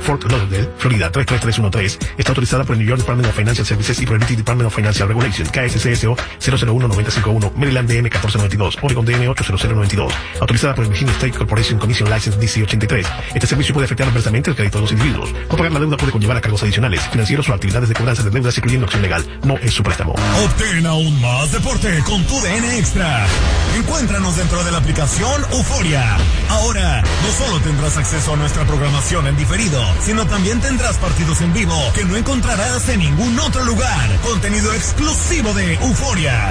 Fort Lauderdale, Florida 33313. Está autorizada por el New York Department of Financial Services y por el British Department of Financial Regulation, KSCSO 001-951, Maryland DM 1492, Oregon DM 80092. Autorizada por el Virginia State Corporation Commission License DC 83. Este servicio puede afectar adversamente el crédito de los individuos. No pagar la deuda puede conllevar a cargos adicionales, financieros o actividades de cobranza de deudas, incluyendo acción legal. No es su préstamo. Obtén aún más deporte con tu DN Extra. Encuéntranos dentro de la aplicación Euforia. Ahora, no solo tendrás acceso a nuestra programación en diferido, sino también tendrás partidos en vivo que no encontrarás en ningún otro lugar. Contenido exclusivo de Euforia.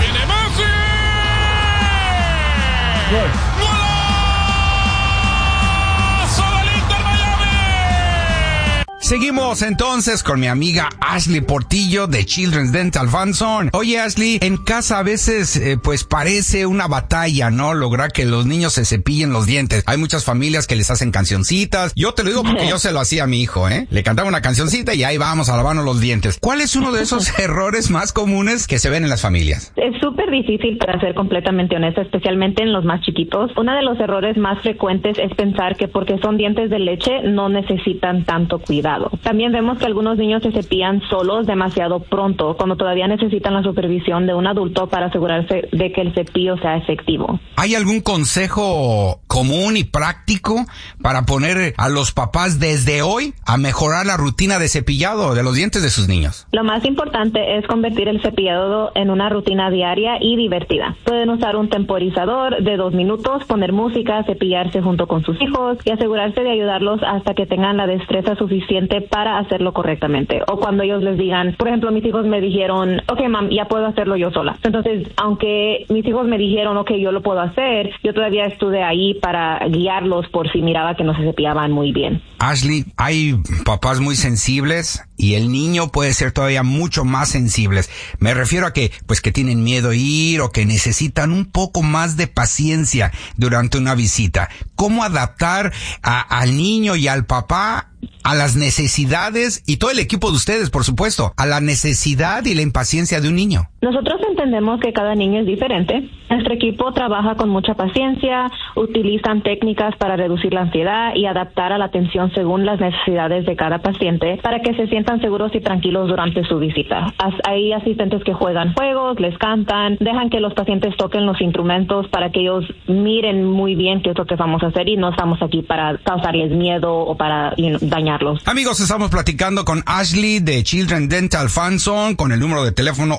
Seguimos entonces con mi amiga Ashley Portillo de Children's Dental Fund Zone. Oye, Ashley, en casa a veces pues parece una batalla, ¿no? Lograr que los niños se cepillen los dientes. Hay muchas familias que les hacen cancioncitas. Yo te lo digo porque yo se lo hacía a mi hijo, ¿eh? Le cantaba una cancioncita y ahí vamos a lavarnos los dientes. ¿Cuál es uno de esos errores más comunes que se ven en las familias? Es súper difícil, para ser completamente honesta, especialmente en los más chiquitos. Uno de los errores más frecuentes es pensar que porque son dientes de leche no necesitan tanto cuidado. También vemos que algunos niños se cepillan solos demasiado pronto, cuando todavía necesitan la supervisión de un adulto para asegurarse de que el cepillo sea efectivo. ¿Hay algún consejo común y práctico para poner a los papás desde hoy a mejorar la rutina de cepillado de los dientes de sus niños? Lo más importante es convertir el cepillado en una rutina diaria y divertida. Pueden usar un temporizador de 2 minutos, poner música, cepillarse junto con sus hijos y asegurarse de ayudarlos hasta que tengan la destreza suficiente para hacerlo correctamente. O cuando ellos les digan, por ejemplo, mis hijos me dijeron, ok, mam, ya puedo hacerlo yo sola. Entonces, aunque mis hijos me dijeron, ok, yo lo puedo hacer, yo todavía estuve ahí para guiarlos por si miraba que no se cepillaban muy bien. Ashley, hay papás muy sensibles y el niño puede ser todavía mucho más sensibles. Me refiero a que, pues, que tienen miedo a ir o que necesitan un poco más de paciencia durante una visita. ¿Cómo adaptar al niño y al papá a las necesidades, y todo el equipo de ustedes, por supuesto, a la necesidad y la impaciencia de un niño? Nosotros entendemos que cada niño es diferente. Nuestro equipo trabaja con mucha paciencia, utilizan técnicas para reducir la ansiedad y adaptar a la atención según las necesidades de cada paciente para que se sientan seguros y tranquilos durante su visita. Hay asistentes que juegan juegos, les cantan, dejan que los pacientes toquen los instrumentos para que ellos miren muy bien qué es lo que vamos a hacer y no estamos aquí para causarles miedo o para dañarlos. Amigos, estamos platicando con Ashley de Children's Dental Fund Zone con el número de teléfono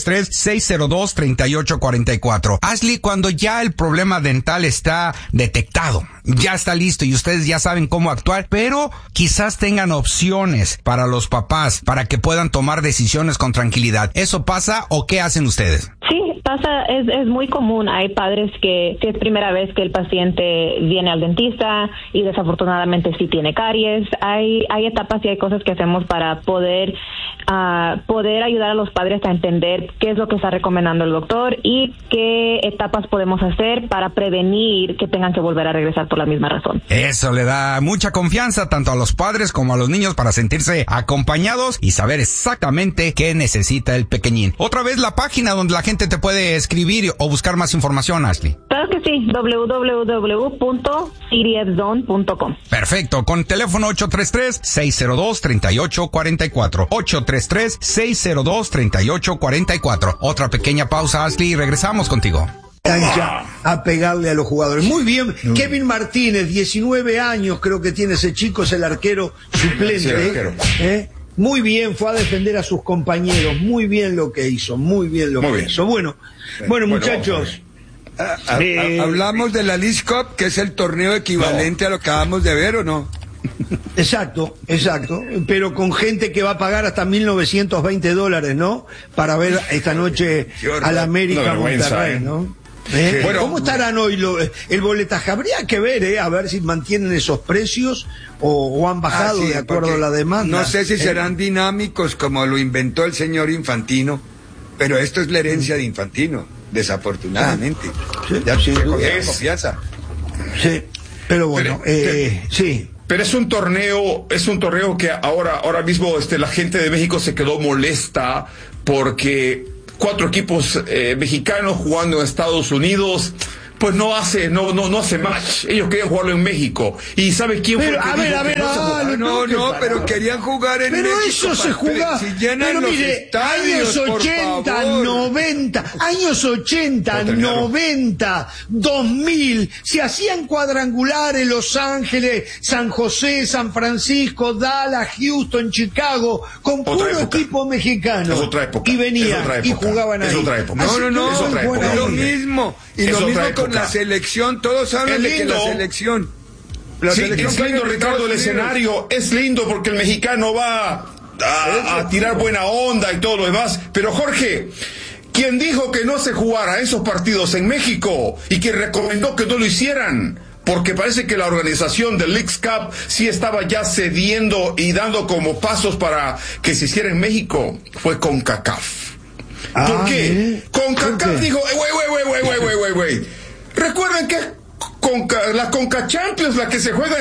833-602-3844. Ashley, cuando ya el problema dental está detectado, ya está listo y ustedes ya saben cómo actuar, pero quizás tengan opciones para los papás para que puedan tomar decisiones con tranquilidad. ¿Eso pasa o qué hacen ustedes? Sí, pasa, es muy común. Hay padres que es primera vez que el paciente viene al dentista y desafortunadamente sí tiene caries. Hay etapas y hay cosas que hacemos para poder ayudar a los padres a entender qué es lo que está recomendando el doctor y qué etapas podemos hacer para prevenir que tengan que volver a regresar por la misma razón. Eso le da mucha confianza tanto a los padres como a los niños para sentirse acompañados y saber exactamente qué necesita el pequeñín. Otra vez la página donde la gente te puede escribir o buscar más información, Ashley. Claro que sí, www.cdfzone.com. Perfecto, con teléfono 833-602-3844. 833-602-3844. Otra pequeña pausa, Ashley, y regresamos contigo. Cancha a pegarle a los jugadores. Muy bien, Kevin Martínez, 19 años creo que tiene ese chico, es el arquero suplente. Muy bien, fue a defender a sus compañeros, muy bien lo que hizo, muy bien lo que hizo. Bueno, muchachos. Hablamos de la League Cup, que es el torneo equivalente a lo que acabamos de ver, ¿o no? Exacto, pero con gente que va a pagar hasta $1,920, ¿no? Para ver esta noche al América Monterrey, ¿no? Bueno, ¿cómo estarán hoy el boletaje? Habría que ver, a ver si mantienen esos precios o han bajado de acuerdo a la demanda. No sé si serán dinámicos como lo inventó el señor Infantino, pero esto es la herencia de Infantino, desafortunadamente. Confianza. Sí, pero bueno, sí. Pero es un torneo que ahora mismo la gente de México se quedó molesta porque 4 equipos mexicanos jugando en Estados Unidos, pues no hace match. Ellos querían jugarlo en México. ¿Y sabe quién fue? Pero querían jugar en México. Pero eso se jugaba. Si llenan los estadios, años 80, 90, 2000, se hacían cuadrangulares Los Ángeles, San José, San Francisco, Dallas, Houston, Chicago, con puro equipo mexicano. Es otra época. Y venían y jugaban ahí. Es otra época. No, es otra época. Es lo mismo. Y lo mismo con la selección. Todos hablan de que la selección. Es lindo, Ricardo, el escenario. Es lindo porque el mexicano va a tirar buena onda y todo lo demás. Pero Jorge, quien dijo que no se jugara esos partidos en México y quien recomendó que no lo hicieran, porque parece que la organización del Leagues Cup sí estaba ya cediendo y dando como pasos para que se hiciera en México, fue CONCACAF. ¿Por qué? CONCACAF dijo, güey. Recuerden que la Conca Champions, la que se juega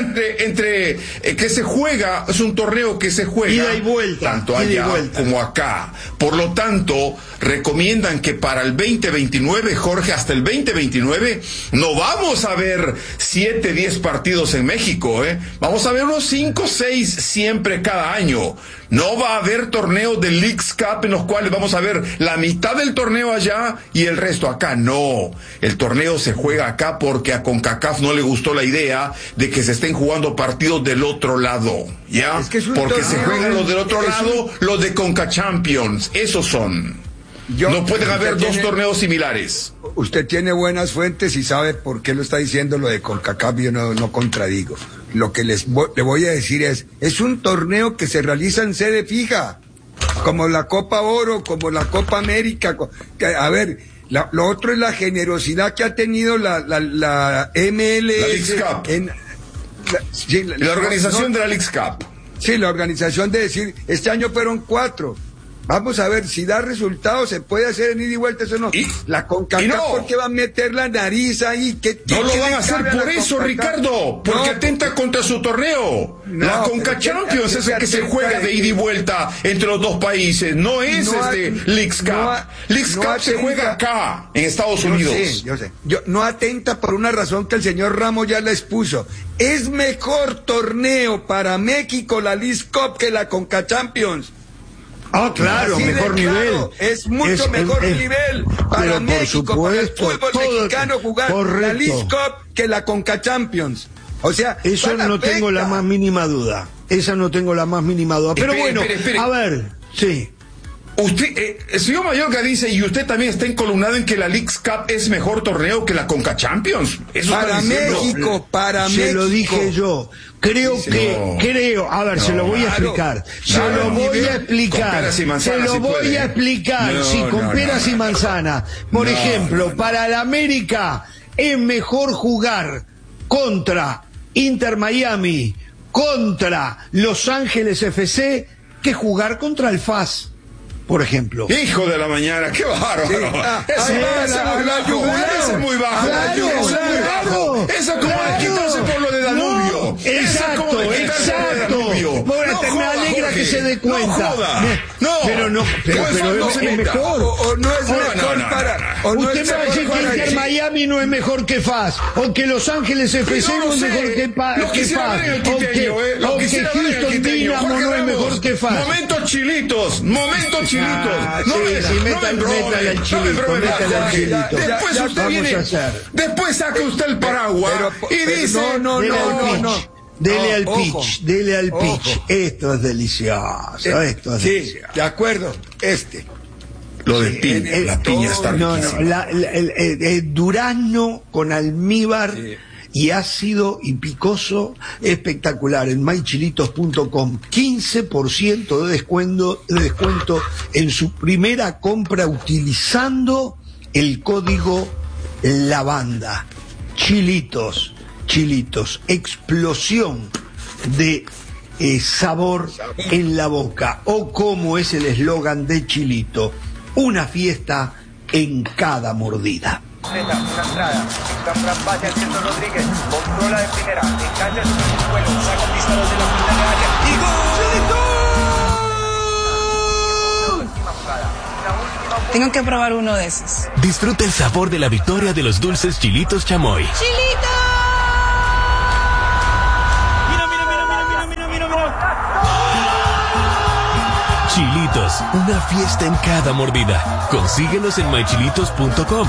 es un torneo que se juega ida y vuelta, tanto allá como acá. Por lo tanto, recomiendan que para el 2029, Jorge, hasta el 2029, no vamos a ver 7, 10 partidos en México, Vamos a ver unos 5, 6 siempre cada año. No va a haber torneos de Leagues Cup en los cuales vamos a ver la mitad del torneo allá y el resto acá. No, el torneo se juega acá porque a CONCACAF no le gustó la idea de que se estén jugando partidos del otro lado, ¿ya? Porque se juegan los del otro lado, los de Conca Champions, esos son. No pueden haber dos torneos similares. Usted tiene buenas fuentes y sabe por qué lo está diciendo lo de CONCACAF, yo no contradigo. Lo que le voy a decir es un torneo que se realiza en sede fija, como la Copa Oro, como la Copa América. A ver, lo otro es la generosidad que ha tenido la MLS. La Leagues Cup. La organización de la Leagues Cup. Sí, la organización de decir, este año fueron 4. Vamos a ver, si da resultados, se puede hacer en ida y vuelta, eso no. La CONCACAF, ¿por qué va a meter la nariz ahí? No lo van a hacer por eso, Ricardo, porque atenta contra su torneo. La Conca Champions es el que se juega de ida y vuelta entre los dos países, no es Leagues Cup. Leagues Cup se juega acá, en Estados Unidos. Yo sé. No atenta por una razón que el señor Ramos ya la expuso. Es mejor torneo para México la Leagues Cup que la Conca Champions. Claro, mejor nivel. Es mucho mejor nivel para México, para el fútbol mexicano jugar la Leagues Cup que la Conca Champions. O sea, eso no tengo la más mínima duda. Pero bueno, a ver, sí. Usted, el señor Mayorga dice, y usted también está encolumnado en que la Leagues Cup es mejor torneo que la Conca Champions. Eso para México, Se lo dije yo. Creo, a ver, se lo voy a explicar. Se lo voy a explicar, con peras y manzanas. Por ejemplo, para la América es mejor jugar contra Inter Miami, contra Los Ángeles FC, que jugar contra el FAS, por ejemplo. Hijo de la mañana, qué bárbaro. Ese es muy bajo. Eso como de quitarse por lo de Danubio. Exacto. Me alegra que se dé cuenta. Pero es mejor. O no es mejor para. Usted me va a decir que Inter Miami no es mejor que FAS, o que Los Ángeles FC no es mejor que FAS, o que Houston Dynamo no es mejor que FAS. Momentos chilitos. Métale al chilito. Después usted viene, después saca usted el paraguas y dice no. Dele al pitch. Esto es delicioso. Sí, de acuerdo. Lo de piña, la piña está riquísima. El durazno con almíbar y ácido y picoso, espectacular. En mychilitos.com, 15% de descuento en su primera compra utilizando el código LAVANDA. Chilitos, explosión de sabor en la boca, o como es el eslogan de Chilito, una fiesta en cada mordida. Una entrada, pase al centro Rodríguez, controla de primera, engancha su vuelo, saca disparos de la mitad de área y ¡gol! Última jugada, una última Tengo que probar uno de esos. Disfruta el sabor de la victoria de los dulces Chilitos Chamoy. ¡Chilito! Chilitos, una fiesta en cada mordida. Consíguelos en mychilitos.com.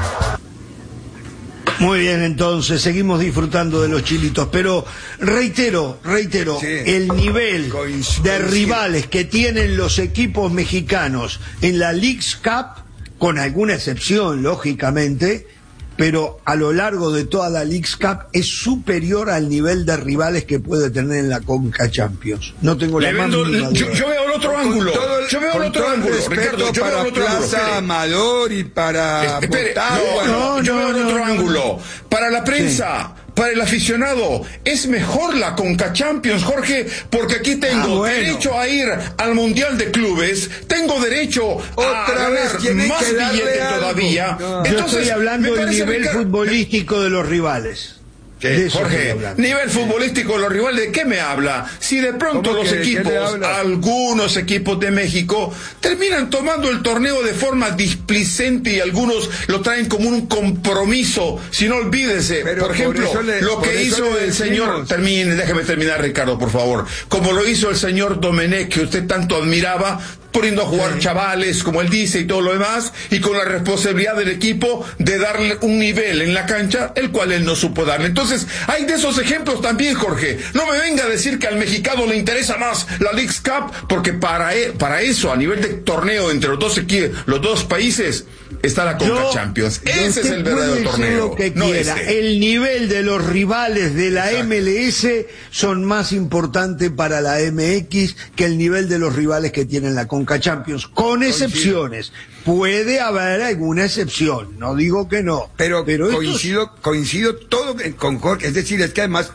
Muy bien, entonces, seguimos disfrutando de los chilitos, pero reitero, sí, el nivel de rivales que tienen los equipos mexicanos en la Leagues Cup, con alguna excepción, lógicamente, pero a lo largo de toda la Leagues Cup es superior al nivel de rivales que puede tener en la Conca Champions. No tengo la más mínima duda. Yo veo el otro ángulo. Yo veo el otro ángulo, Ricardo. Yo veo el otro Plaza Amador y para Motagua. Yo veo el otro ángulo. Para la prensa, para el aficionado, es mejor la Conca Champions, Jorge, porque aquí tengo derecho a ir al Mundial de Clubes, tengo derecho a ganar más billete todavía. Entonces, yo estoy hablando del nivel futbolístico de los rivales. Jorge, nivel futbolístico de los rivales, ¿de qué me habla? Si de pronto los equipos, algunos equipos de México, terminan tomando el torneo de forma displicente y algunos lo traen como un compromiso, si no olvídese, por ejemplo, lo que hizo el señor, déjeme terminar, Ricardo, por favor, como lo hizo el señor Domenech, que usted tanto admiraba, poniendo a jugar chavales, como él dice, y todo lo demás, y con la responsabilidad del equipo de darle un nivel en la cancha, el cual él no supo darle. Entonces, hay de esos ejemplos también, Jorge. No me venga a decir que al mexicano le interesa más la Leagues Cup, porque para eso, a nivel de torneo entre los dos países, está la Conca Champions. Ese es el verdadero torneo. Lo que quiera. El nivel de los rivales de la MLS son más importantes para la MX que el nivel de los rivales que tienen la Conca Champions, con excepciones. Puede haber alguna excepción, no digo que no. Pero coincido todo con Jorge, es decir, es que además,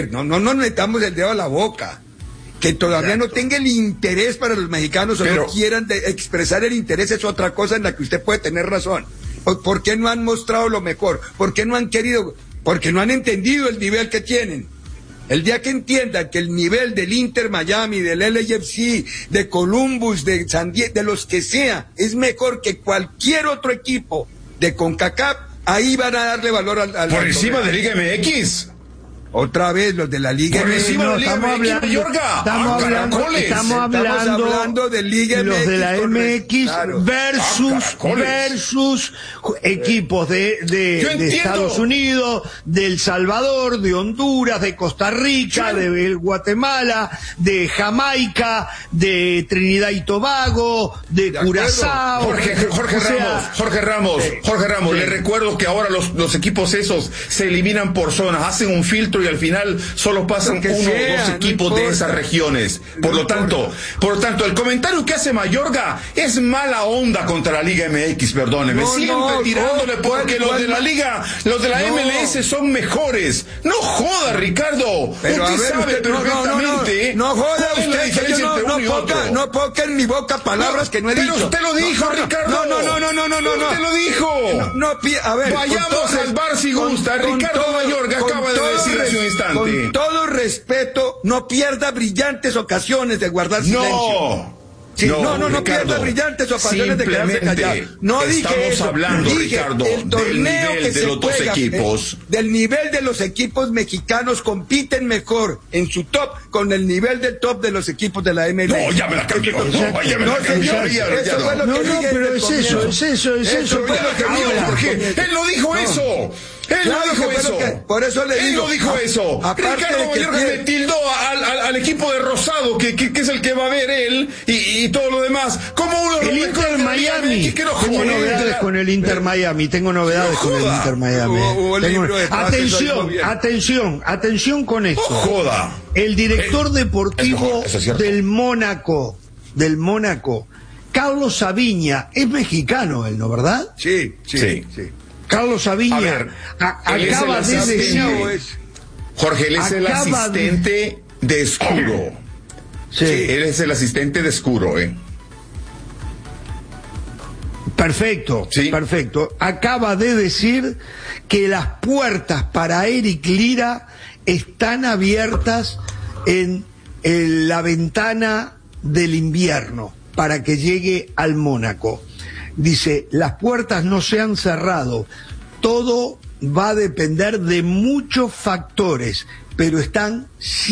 no metamos el dedo a la boca. Que todavía no tenga el interés para los mexicanos o no quieran expresar el interés es otra cosa en la que usted puede tener razón. ¿Por qué no han mostrado lo mejor? ¿Por qué no han querido? Porque no han entendido el nivel que tienen. El día que entiendan que el nivel del Inter Miami, del LAFC, de Columbus, de San Diego, de los que sea, es mejor que cualquier otro equipo de CONCACAF, ahí van a darle valor al por encima de Liga MX. Otra vez los de la Liga MX. Estamos hablando de Liga MX. Los de la MX versus equipos de Estados Unidos, de El Salvador, de Honduras, de Costa Rica, de Guatemala, de Jamaica, de Trinidad y Tobago, de Curazao. Jorge Ramos, le recuerdo que ahora los equipos esos se eliminan por zonas, hacen un filtro y al final solo pasan uno o dos equipos de esas regiones. Por lo tanto, el comentario que hace Mayorga es mala onda contra la Liga MX, perdóneme. Siempre tirándole porque los de la MLS son mejores. No joda, Ricardo. Pero usted sabe perfectamente. No joda usted, que yo no ponga en mi boca palabras que no he dicho. Pero usted lo dijo, Ricardo. No. Usted lo dijo. A ver, vayamos al bar si gusta. Ricardo Mayorga acaba de decir hace un instante. Con todo respeto, no pierda brillantes ocasiones de guardar silencio. No pierda brillantes ocasiones de quedarse callado. No dije eso. Estamos hablando, Ricardo, el torneo del nivel de los dos equipos. Del nivel de los equipos mexicanos compiten mejor en su top con el nivel del top de los equipos de la MLS. No, ya me la cambió. Eso fue lo que dije. Pero es eso. Jorge, él no dijo eso. Él no dijo eso. Por eso le digo. Él no dijo eso. Ricardo Mayorga me tildó al equipo de Rosado, que es el que va a ver él y todo lo demás. Como uno el Inter Miami. Tengo novedades con el Inter Miami. Atención con esto. Joda. El director deportivo del Mónaco, Carlos Saviña, es mexicano él, ¿no, verdad? Sí. Carlos Saviña acaba de decir... Jorge, él es el asistente de Escuro. Sí. Él es el asistente de Escuro, Perfecto. Acaba de decir que las puertas para Eric Lira están abiertas en la ventana del invierno para que llegue al Mónaco. Dice, las puertas no se han cerrado, todo va a depender de muchos factores, pero están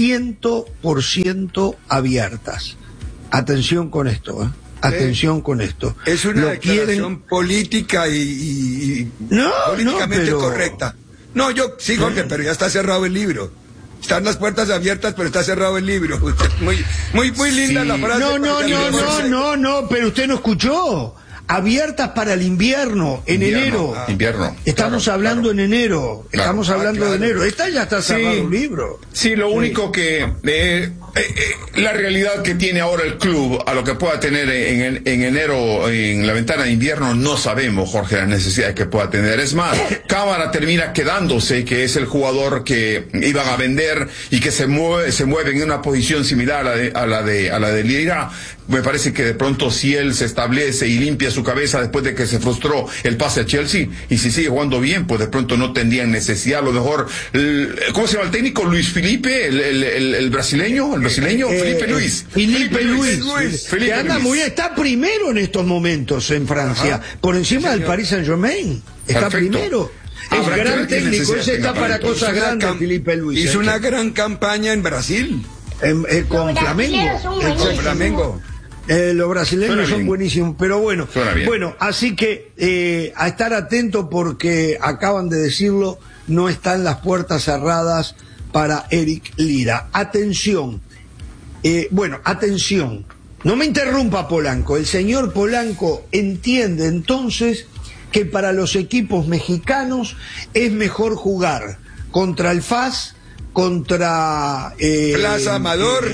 100% abiertas. Atención con esto, ¿eh? Atención con esto. Es una declaración política y políticamente correcta. No, yo sí, Jorge, pero ya está cerrado el libro. Están las puertas abiertas, pero está cerrado el libro. Muy linda la frase. No, pero usted no escuchó. Abiertas para el invierno, en enero. Invierno. Estamos hablando en enero. Estamos hablando de enero. Esta ya está cerrado el libro. Sí, lo único que la realidad que tiene ahora el club a lo que pueda tener en enero en la ventana de invierno no sabemos, Jorge, las necesidades que pueda tener. Es más, Cámara termina quedándose, que es el jugador que iban a vender y que se mueve en una posición similar a la de Lira. Me parece que de pronto si él se establece y limpia su cabeza después de que se frustró el pase a Chelsea, y si sigue jugando bien, pues de pronto no tendrían necesidad. A lo mejor, ¿cómo se llama el técnico? Luis Felipe, el brasileño, Felipe Luis. Felipe Luis. Que anda muy bien, está primero en estos momentos en Francia, por encima del Paris Saint-Germain. Está primero. Es gran técnico, ese está para cosas grandes, Felipe Luis. Hizo una gran campaña en Brasil. Con Flamengo. Los brasileños son buenísimos, pero bueno, así que a estar atento porque acaban de decirlo, no están las puertas cerradas para Eric Lira. Atención, atención, no me interrumpa Polanco, el señor Polanco entiende entonces que para los equipos mexicanos es mejor jugar contra el FAS, contra Plaza Amador,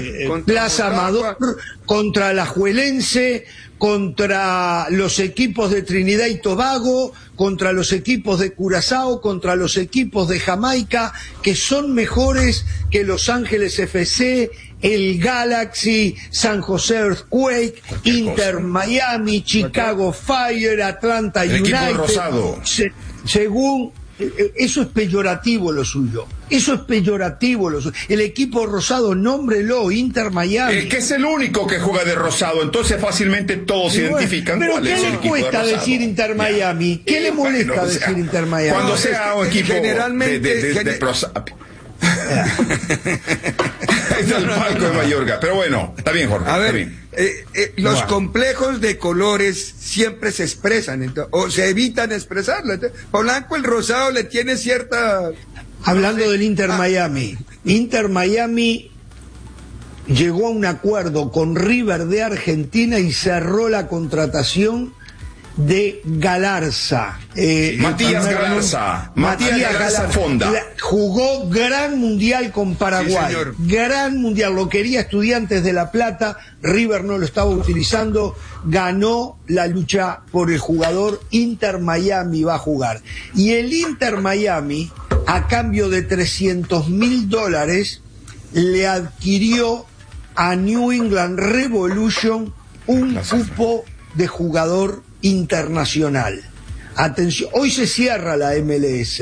contra la Juelense, contra los equipos de Trinidad y Tobago, contra los equipos de Curazao, contra los equipos de Jamaica, que son mejores que Los Ángeles FC, el Galaxy, San José Earthquake, Inter Miami, Chicago Fire, Atlanta United. El equipo rosado. Según eso es peyorativo lo suyo. El equipo rosado, nómbrelo, Inter Miami. Que es el único que juega de rosado, entonces fácilmente todos se identifican. Pero ¿qué le cuesta decir Inter Miami? ¿Qué le molesta decir Inter Miami? Cuando sea un equipo de es el palco de Mallorca, pero bueno, está bien, Jorge. A ver, los complejos de colores siempre se expresan, o se evitan expresarlo. Polanco, el rosado le tiene cierta... Hablando del Inter Miami, Inter Miami llegó a un acuerdo con River de Argentina y cerró la contratación de Galarza. Matías Galarza Fonda. Jugó gran mundial con Paraguay. Sí, gran mundial. Lo quería Estudiantes de La Plata. River no lo estaba utilizando. Ganó la lucha por el jugador. Inter Miami va a jugar. Y el Inter Miami, a cambio de $300,000, le adquirió a New England Revolution un cupo de jugador internacional. Atención, hoy se cierra la MLS.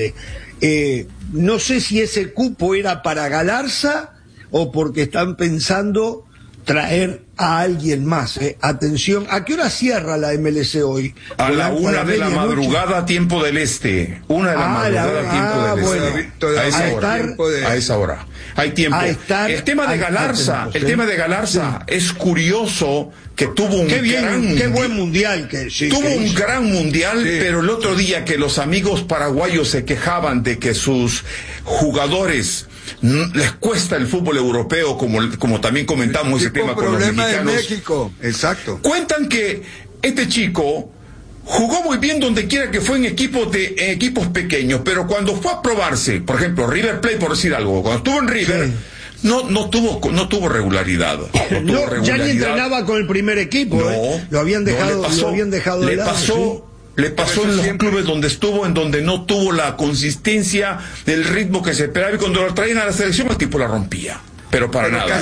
No sé si ese cupo era para Galarza o porque están pensando traer a alguien más. Atención, ¿a qué hora cierra la MLS hoy? A la 1 de la madrugada, tiempo del este. 1 de la madrugada, tiempo del este. A esa hora. Hay tiempo. El tema de Galarza, es curioso que tuvo un qué buen mundial un gran mundial, pero el otro día que los amigos paraguayos se quejaban de que sus jugadores les cuesta el fútbol europeo, como también comentamos ese tema con los mexicanos. De México, exacto. Cuentan que este chico jugó muy bien donde quiera que fue en equipos pequeños, pero cuando fue a probarse, por ejemplo, River Plate, por decir algo, cuando estuvo en River, no tuvo regularidad. Ya ni entrenaba con el primer equipo, lo habían dejado de lado. Le pasó en los clubes donde estuvo, en donde no tuvo la consistencia del ritmo que se esperaba, y cuando lo traían a la selección el tipo la rompía, pero nada.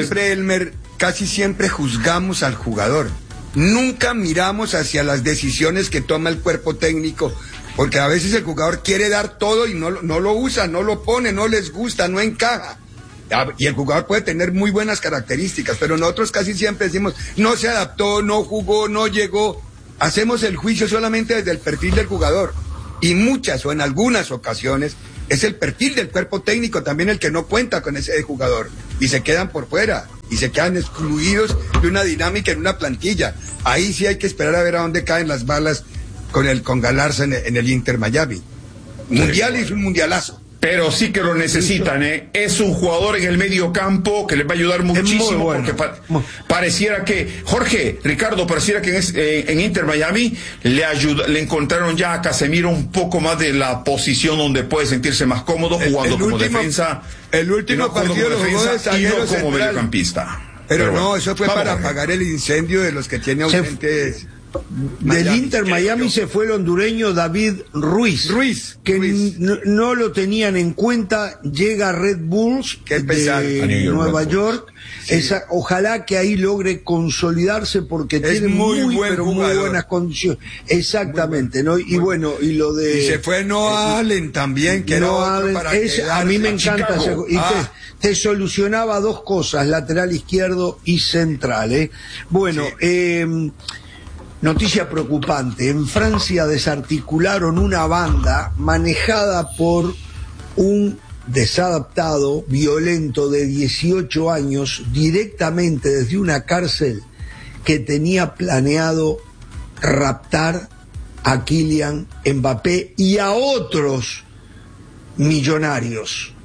Casi siempre juzgamos al jugador, nunca miramos hacia las decisiones que toma el cuerpo técnico, porque a veces el jugador quiere dar todo y no lo usa, no lo pone, no les gusta, no encaja. Y el jugador puede tener muy buenas características, pero nosotros casi siempre decimos, no se adaptó, no jugó, no llegó. hacemos el juicio solamente desde el perfil del jugador. Y muchas o en algunas ocasiones es el perfil del cuerpo técnico también el que no cuenta con ese jugador. Y se quedan por fuera. Y se quedan excluidos de una dinámica en una plantilla. Ahí sí hay que esperar a ver a dónde caen las balas con Galarza en el Inter Miami. Mundial y es un mundialazo. Pero sí que lo necesitan, ¿eh? Es un jugador en el medio campo que les va a ayudar muchísimo, bueno. Porque pareciera que, Ricardo, pareciera que en Inter Miami le encontraron ya a Casemiro un poco más de la posición donde puede sentirse más cómodo jugando como defensa. El último partido lo jugó de zaguero y no como mediocampista. Pero no, eso fue para apagar el incendio de los que tiene ausentes. Del Inter Miami se fue el hondureño David Ruiz, que no lo tenían en cuenta. Llega a Red Bulls de Nueva York. Sí. Ojalá que ahí logre consolidarse porque tiene muy buenas condiciones. Exactamente, ¿no? Y bueno, y lo de... Y se fue Noah Allen también, que a mí me encanta. Te solucionaba dos cosas, lateral izquierdo y central, Bueno, sí. Noticia preocupante. En Francia desarticularon una banda manejada por un desadaptado violento de 18 años directamente desde una cárcel que tenía planeado raptar a Kylian Mbappé y a otros millonarios.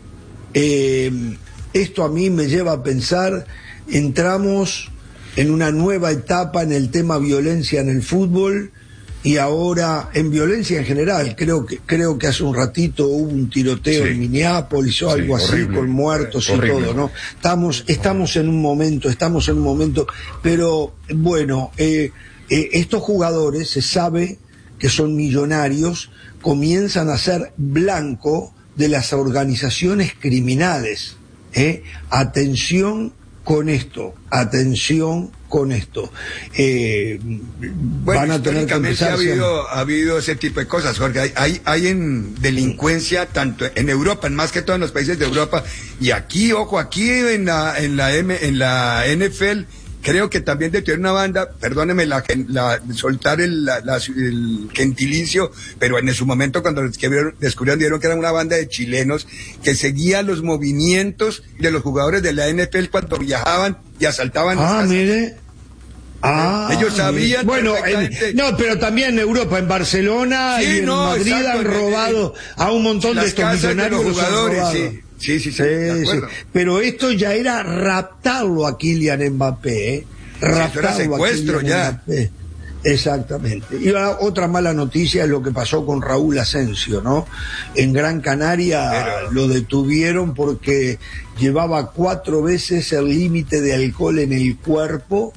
Esto a mí me lleva a pensar, entramos en una nueva etapa en el tema violencia en el fútbol y ahora en violencia en general. Creo que hace un ratito hubo un tiroteo en Minneapolis o algo así, horrible, con muertos y todo, ¿no? Estamos en un momento, pero bueno, estos jugadores se sabe que son millonarios, comienzan a ser blanco de las organizaciones criminales. Atención con esto. Bueno, van a tener que empezar. Ha habido ese tipo de cosas, Jorge. Hay en delincuencia, tanto en Europa, más que todo en los países de Europa, y aquí, ojo, aquí en la NFL, creo que también detuvieron una banda, perdóneme soltar el gentilicio, pero en su momento cuando descubrieron, dieron que era una banda de chilenos que seguía los movimientos de los jugadores de la NFL cuando viajaban y asaltaban las casas. Mire. Ellos sabían. Bueno, no, pero también en Europa, en Barcelona y en Madrid han robado a un montón de estos millonarios jugadores. Sí, pero esto ya era raptarlo a Kylian Mbappé, raptarlo a secuestro ya. Mbappé. Exactamente. Y otra mala noticia es lo que pasó con Raúl Asensio, ¿no? En Gran Canaria lo detuvieron porque llevaba 4 veces el límite de alcohol en el cuerpo.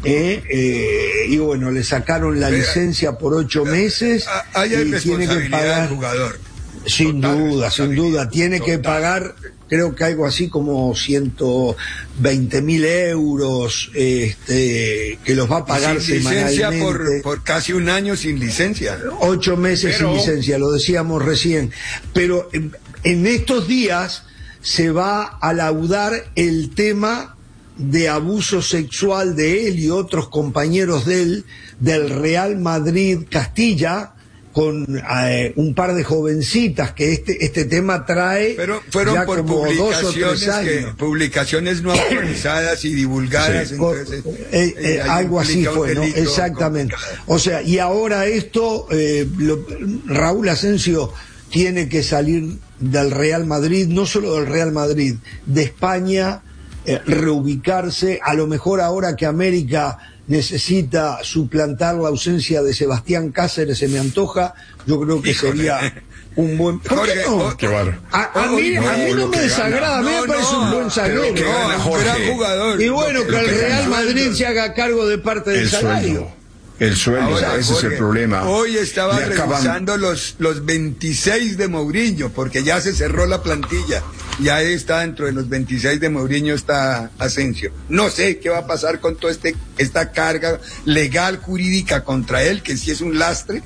Y bueno, le sacaron la licencia por 8 meses y tiene que pagar. Del jugador. Sin duda, tiene que pagar, creo que algo así como 120.000 euros, que los va a pagar semanalmente. Por casi un año sin licencia. 8 meses sin licencia, lo decíamos recién. Pero en estos días se va a laudar el tema de abuso sexual de él y otros compañeros de él, del Real Madrid Castilla, con un par de jovencitas que este tema trae. Pero fueron ya por como 2 o 3 años. Publicaciones no autorizadas y divulgadas. Entonces, algo así fue, ¿no? Exactamente. O sea, y ahora esto, Raúl Asensio tiene que salir del Real Madrid, no solo del Real Madrid, de España, reubicarse, a lo mejor ahora que América necesita suplantar la ausencia de Sebastián Cáceres, se me antoja, yo creo que sería un buen... ¿Por qué no? A mí no me desagrada, a mí me parece un buen zaguero, un gran jugador. Y bueno, que el Real Madrid se haga cargo de parte del salario. El sueldo, ese es el problema. Hoy estaba revisando los 26 de Mourinho, porque ya se cerró la plantilla. Ya está dentro de los 26 de Mourinho está Asensio. No sé qué va a pasar con toda esta carga legal, jurídica contra él, que sí es un lastre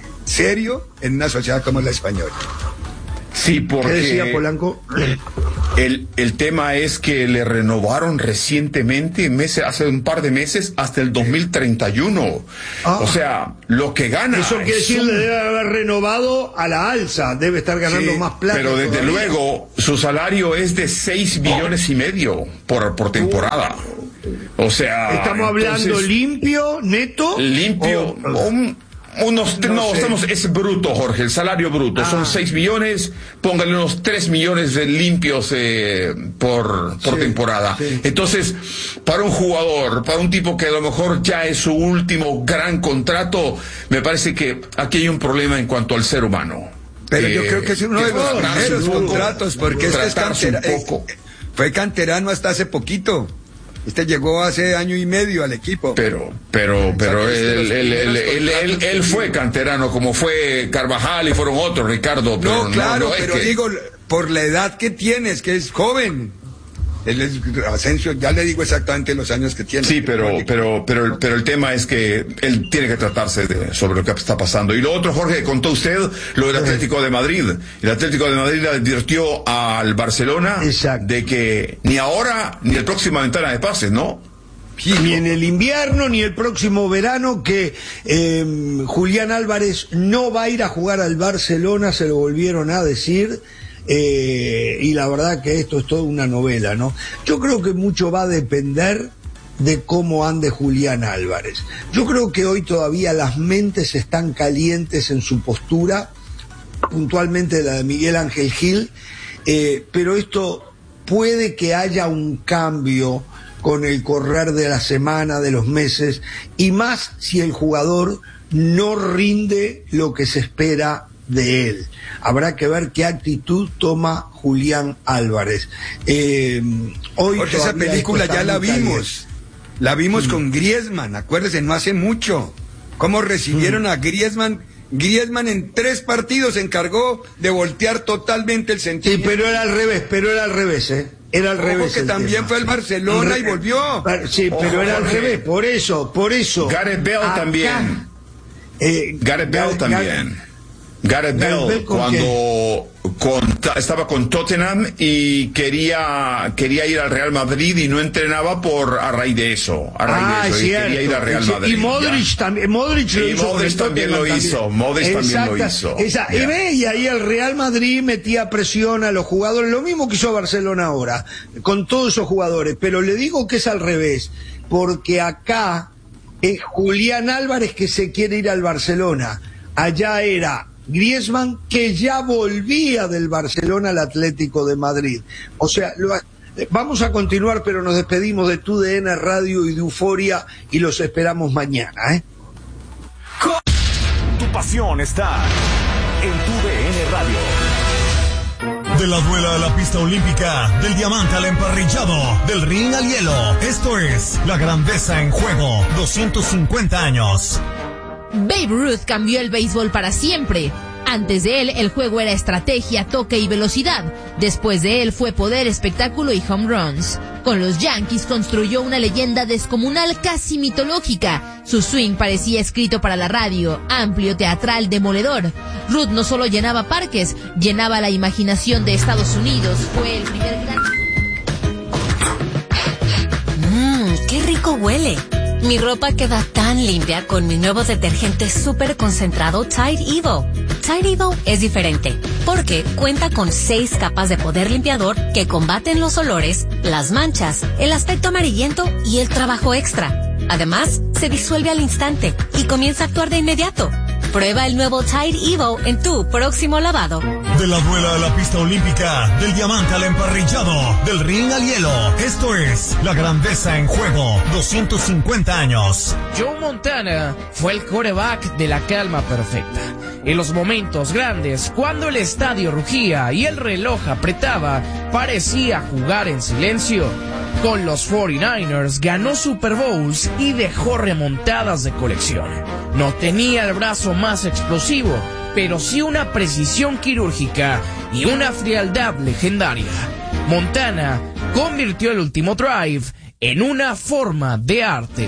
serio en una sociedad como la española. Sí, porque... ¿Qué decía Polanco? El tema es que le renovaron recientemente, hace un par de meses, hasta el 2031. O sea, lo que gana... Eso quiere decir, le debe haber renovado a la alza, debe estar ganando más plata. Pero desde luego, su salario es de 6 millones y medio por temporada. O sea... ¿Estamos hablando limpio, neto? Limpio, es bruto, Jorge, el salario bruto. Son 6 millones, póngale unos 3 millones de limpios por temporada. Sí. Entonces, para un jugador, para un tipo que a lo mejor ya es su último gran contrato, me parece que aquí hay un problema en cuanto al ser humano. Pero yo creo que es uno de los primeros contratos, porque fue canterano hasta hace poquito. Llegó hace año y medio al equipo. Pero él fue canterano, como fue Carvajal y fueron otros, Ricardo. Pero digo, por la edad que tienes, que es joven. Él es Asensio, ya le digo exactamente los años que tiene. Sí, pero el tema es que él tiene que tratarse sobre lo que está pasando. Y lo otro, Jorge, contó usted lo del Atlético de Madrid. El Atlético de Madrid le advirtió al Barcelona de que ni ahora ni el próxima ventana de pases, ¿no? Ni en el invierno ni el próximo verano, que Julián Álvarez no va a ir a jugar al Barcelona, se lo volvieron a decir. Y la verdad que esto es toda una novela, ¿no? Yo creo que mucho va a depender de cómo ande Julián Álvarez. Yo creo que hoy todavía las mentes están calientes en su postura, puntualmente la de Miguel Ángel Gil, pero esto puede que haya un cambio con el correr de la semana, de los meses, y más si el jugador no rinde lo que se espera de él. Habrá que ver qué actitud toma Julián Álvarez. Hoy porque esa película ya la vimos. La vimos con Griezmann, acuérdense, no hace mucho. Cómo recibieron a Griezmann. Griezmann en 3 partidos se encargó de voltear totalmente el sentido. Sí, pero era al revés, Era al revés. Porque también fue el Barcelona y volvió. Sí, pero era al revés, por eso. Gareth Bale también. Gareth Bale, cuando estaba con Tottenham y quería ir al Real Madrid y no entrenaba a raíz de eso. Quería ir al Real Madrid. Y Modric también lo hizo. Y ahí el Real Madrid metía presión a los jugadores, lo mismo que hizo Barcelona ahora, con todos esos jugadores. Pero le digo que es al revés, porque acá es Julián Álvarez que se quiere ir al Barcelona. Allá era Griezmann, que ya volvía del Barcelona al Atlético de Madrid. O sea, vamos a continuar, pero nos despedimos de TUDN Radio y de Euforia y los esperamos mañana, Tu pasión está en TUDN Radio. De la duela a la pista olímpica, del diamante al emparrillado, del ring al hielo. Esto es La Grandeza en Juego, 250 años. Babe Ruth cambió el béisbol para siempre. Antes de él, el juego era estrategia, toque y velocidad. Después de él fue poder, espectáculo y home runs. Con los Yankees construyó una leyenda descomunal, casi mitológica. Su swing parecía escrito para la radio, amplio, teatral, demoledor. Ruth no solo llenaba parques, llenaba la imaginación de Estados Unidos. Fue el primer gran... ¡Qué rico huele! Mi ropa queda tan limpia con mi nuevo detergente súper concentrado Tide Evo. Tide Evo es diferente, porque cuenta con 6 capas de poder limpiador que combaten los olores, las manchas, el aspecto amarillento y el trabajo extra. Además, se disuelve al instante y comienza a actuar de inmediato. Prueba el nuevo Tide Evo en tu próximo lavado. De la duela a la pista olímpica, del diamante al emparrillado, del ring al hielo. Esto es La Grandeza en Juego, 250 años. Joe Montana fue el quarterback de la calma perfecta. En los momentos grandes, cuando el estadio rugía y el reloj apretaba, parecía jugar en silencio. Con los 49ers ganó Super Bowls y dejó remontadas de colección. No tenía el brazo más explosivo, pero sí una precisión quirúrgica y una frialdad legendaria. Montana convirtió el último drive en una forma de arte.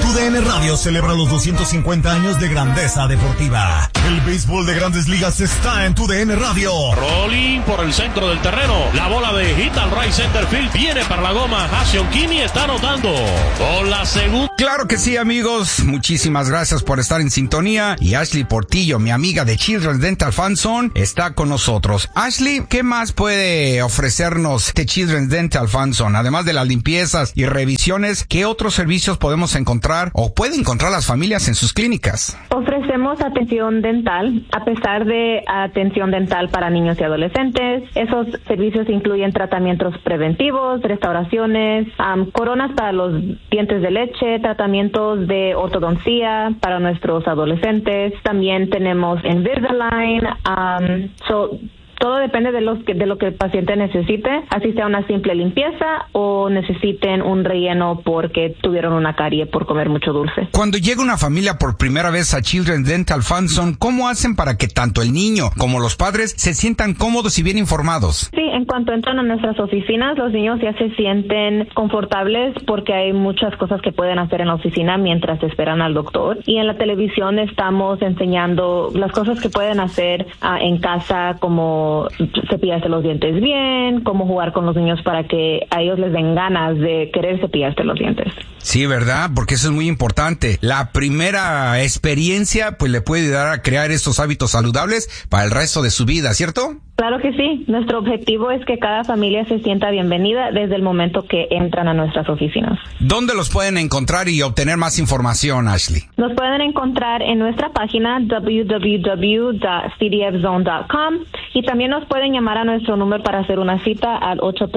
TUDN Radio celebra los 250 años de grandeza deportiva. El béisbol de Grandes Ligas está en TUDN Radio. Rolling por el centro del terreno. La bola de hit al right center field. Viene para la goma. Jason Kini está anotando con la segunda. Claro que sí, amigos. Muchísimas gracias por estar en sintonía. Y Ashley Portillo, mi amiga de Children's Dental Fan Zone, está con nosotros. Ashley, ¿qué más puede ofrecernos de Children's Dental Fan Zone? Además de las limpiezas y revisiones, ¿qué otros servicios podemos encontrar o pueden encontrar las familias en sus clínicas? Ofrecemos atención dental, a pesar de atención dental para niños y adolescentes. Esos servicios incluyen tratamientos preventivos, restauraciones, coronas para los dientes de leche, tratamientos de ortodoncia para nuestros adolescentes. También tenemos Invisalign. Todo depende de lo que el paciente necesite, así sea una simple limpieza o necesiten un relleno porque tuvieron una carie por comer mucho dulce. Cuando llega una familia por primera vez a Children's Dental Fan Zone, ¿cómo hacen para que tanto el niño como los padres se sientan cómodos y bien informados? Sí, en cuanto entran a nuestras oficinas, los niños ya se sienten confortables porque hay muchas cosas que pueden hacer en la oficina mientras esperan al doctor. Y en la televisión estamos enseñando las cosas que pueden hacer en casa, como cepillarse los dientes bien, cómo jugar con los niños para que a ellos les den ganas de querer cepillarse los dientes. Sí, ¿verdad? Porque eso es muy importante. La primera experiencia pues le puede ayudar a crear estos hábitos saludables para el resto de su vida, ¿cierto? Claro que sí. Nuestro objetivo es que cada familia se sienta bienvenida desde el momento que entran a nuestras oficinas. ¿Dónde los pueden encontrar y obtener más información, Ashley? Nos pueden encontrar en nuestra página www.cdfzone.com y también nos pueden llamar a nuestro número para hacer una cita al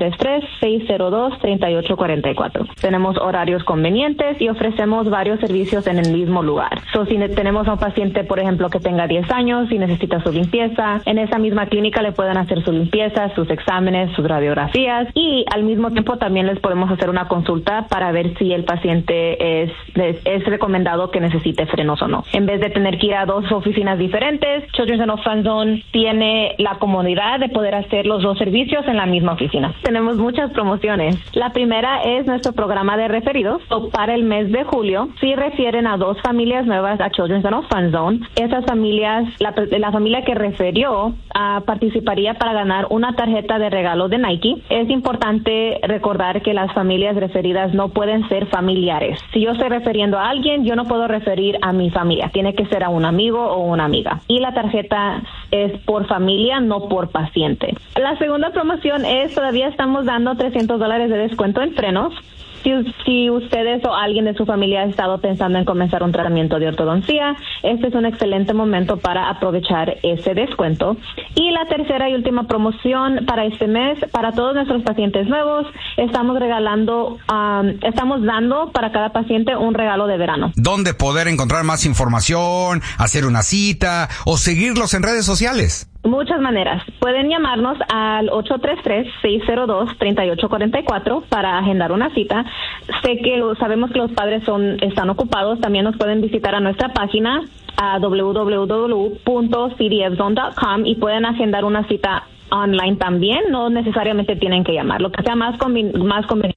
833-602-3844. Tenemos horarios convenientes y ofrecemos varios servicios en el mismo lugar. Si tenemos a un paciente, por ejemplo, que tenga 10 años y necesita su limpieza, en esa misma clínica le pueden hacer su limpieza, sus exámenes, sus radiografías y al mismo tiempo también les podemos hacer una consulta para ver si el paciente es recomendado que necesite frenos o no. En vez de tener que ir a dos oficinas diferentes, Children's Dental Fan Zone tiene la comodidad de poder hacer los dos servicios en la misma oficina. Tenemos muchas promociones. La primera es nuestro programa de referidos. Para el mes de julio, si refieren a dos familias nuevas a Children's Dental Fan Zone, esas familias, la familia que refirió participaría para ganar una tarjeta de regalo de Nike. Es importante recordar que las familias referidas no pueden ser familiares. Si yo estoy refiriendo a alguien, yo no puedo referir a mi familia. Tiene que ser a un amigo o una amiga. Y la tarjeta es por familia, no por paciente. La segunda promoción es, todavía estamos dando $300 de descuento en frenos. Si ustedes o alguien de su familia ha estado pensando en comenzar un tratamiento de ortodoncia, este es un excelente momento para aprovechar ese descuento. Y la tercera y última promoción para este mes, para todos nuestros pacientes nuevos, estamos dando para cada paciente un regalo de verano. ¿Dónde poder encontrar más información, hacer una cita o seguirlos en redes sociales? Muchas maneras. Pueden llamarnos al 833-602-3844 para agendar una cita. Sabemos que los padres están ocupados. También nos pueden visitar a nuestra página a www.cdfzone.com y pueden agendar una cita online también. No necesariamente tienen que llamar. Lo que sea más conveniente